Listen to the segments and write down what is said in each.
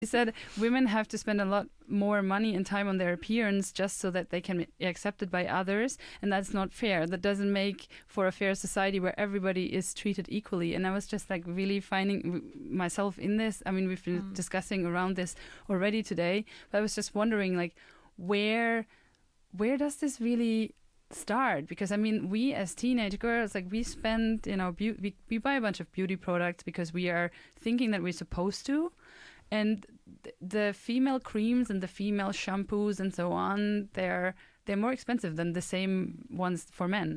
You said women have to spend a lot more money and time on their appearance just so that they can be accepted by others, and that's not fair. That doesn't make for a fair society where everybody is treated equally. And I was just like really finding myself in this. I mean, we've been discussing around this already today, but I was just wondering, like, where does this really start? Because I mean, we as teenage girls, like, we spend, we buy a bunch of beauty products because we are thinking that we're supposed to. And the female creams and the female shampoos and so on, they're more expensive than the same ones for men.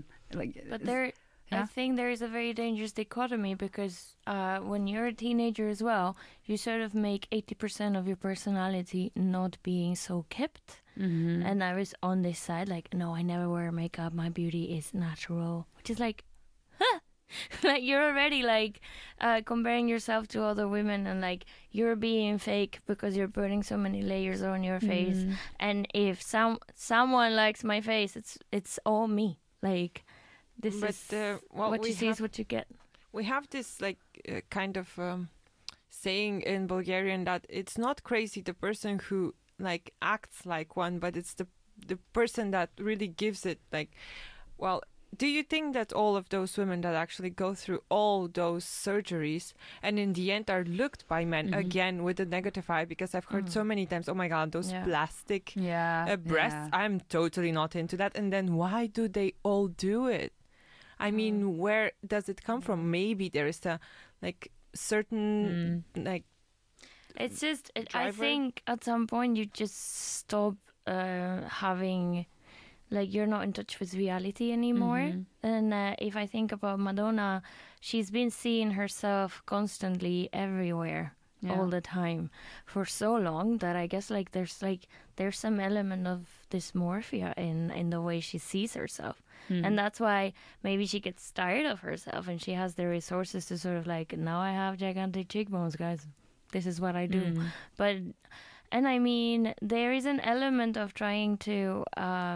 I think there is a very dangerous dichotomy because when you're a teenager as well, you sort of make 80% of your personality not being so kept. Mm-hmm. And I was on this side, like, no, I never wear makeup. My beauty is natural, which is like, huh? Like, you're already like comparing yourself to other women, and like you're being fake because you're putting so many layers on your face. And if someone likes my face, it's all me. Like, this is what you see is what you get. We have this like kind of saying in Bulgarian that it's not crazy the person who like acts like one, but it's the person that really gives it. Like, well, do you think that all of those women that actually go through all those surgeries and in the end are looked by men again with a negative eye? Because I've heard so many times, oh my God, those plastic breasts, I'm totally not into that. And then why do they all do it? I mean, where does it come from? Maybe there is a like certain like. It's just, I think at some point you just stop having. Like, you're not in touch with reality anymore. And if I think about Madonna, she's been seeing herself constantly everywhere, all the time, for so long that I guess there's some element of dysmorphia in the way she sees herself. And that's why maybe she gets tired of herself and she has the resources to sort of like, now I have gigantic cheekbones, guys. This is what I do. And I mean, there is an element of trying to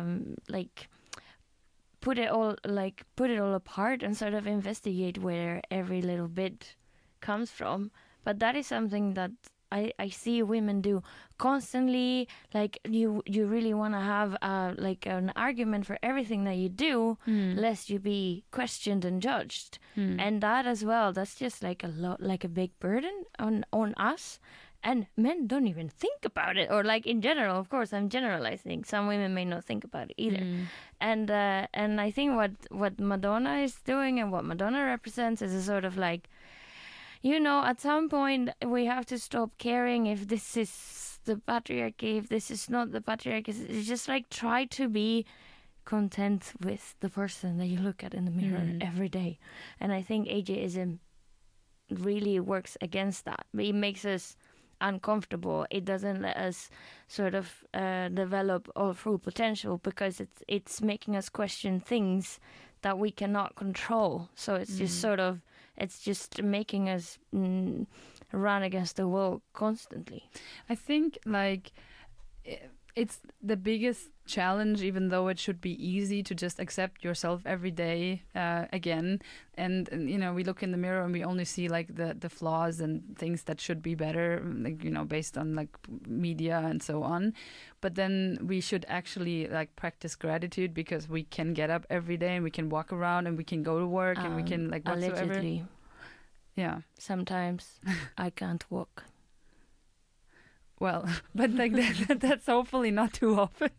put it all apart and sort of investigate where every little bit comes from. But that is something that I see women do constantly. Like, you really want to have an argument for everything that you do, lest you be questioned and judged. And that as well, that's just like a big burden on us. And men don't even think about it, or like in general, of course, I'm generalizing. Some women may not think about it either. And I think what Madonna is doing and what Madonna represents is a sort of like, at some point we have to stop caring if this is the patriarchy, if this is not the patriarchy. It's just like, try to be content with the person that you look at in the mirror every day. And I think ageism really works against that. It makes us uncomfortable. It doesn't let us sort of develop our full potential because it's making us question things that we cannot control. So it's just sort of, it's just making us run against the wall constantly. I think like it's the biggest challenge, even though it should be easy to just accept yourself every day again. And we look in the mirror and we only see like the flaws and things that should be better, like, based on like media and so on. But then we should actually like practice gratitude because we can get up every day and we can walk around and we can go to work and we can like whatsoever. Allegedly. Yeah. Sometimes I can't walk. Well, but like that's hopefully not too often.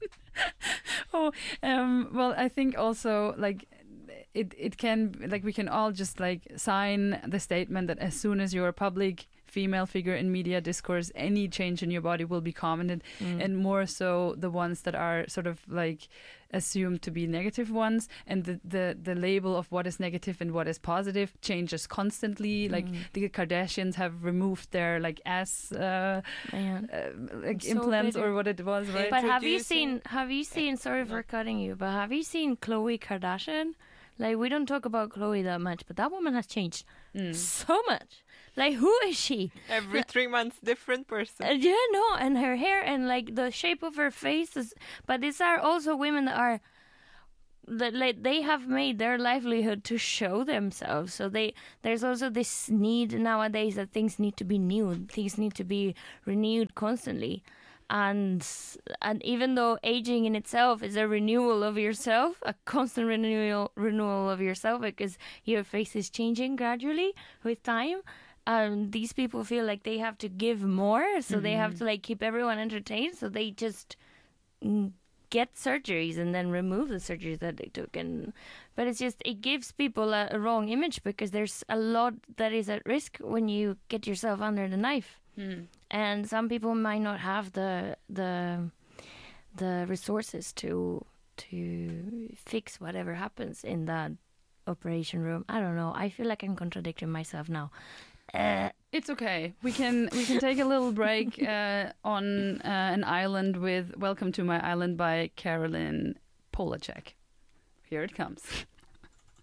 Well, I think also like it can, like, we can all just like sign the statement that as soon as you're a public female figure in media discourse, any change in your body will be commented, and more so the ones that are sort of like assumed to be negative ones, and the label of what is negative and what is positive changes constantly. Like the Kardashians have removed their like ass like implants or what it was, right? But have you seen sorry for cutting you, but have you seen Khloe Kardashian? Like, we don't talk about Khloe that much, but that woman has changed so much. Like, who is she? Every 3 months, different person. And her hair and like the shape of her face is. But these are also women that are like they have made their livelihood to show themselves. So there's also this need nowadays that things need to be new, things need to be renewed constantly. And even though aging in itself is a renewal of yourself, a constant renewal of yourself, because your face is changing gradually with time, these people feel like they have to give more, so they have to like keep everyone entertained, so they just get surgeries and then remove the surgeries that they took. But it's just, it gives people a wrong image, because there's a lot that is at risk when you get yourself under the knife. And some people might not have the resources to fix whatever happens in that operation room. I don't know. I feel like I'm contradicting myself now. It's okay. We can take a little break on an island with "Welcome to My Island" by Caroline Polachek. Here it comes.